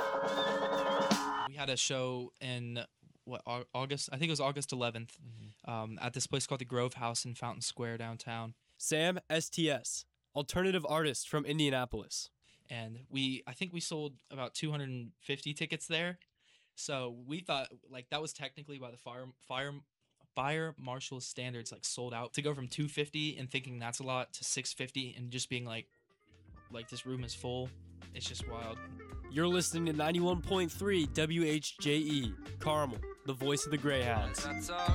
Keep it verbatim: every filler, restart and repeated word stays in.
We had a show in what Au- August? I think it was August eleventh, mm-hmm. um, at this place called the Grove House in Fountain Square downtown. Sam, S T S, alternative artist from Indianapolis. And we, I think we sold about two hundred fifty tickets there. So we thought like that was technically by the fire fire fire marshal standards like sold out. To go from two hundred fifty and thinking that's a lot to six hundred fifty and just being like like this room is full, it's just wild. You're listening to ninety-one point three W H J E Carmel, the voice of the Greyhounds. That's all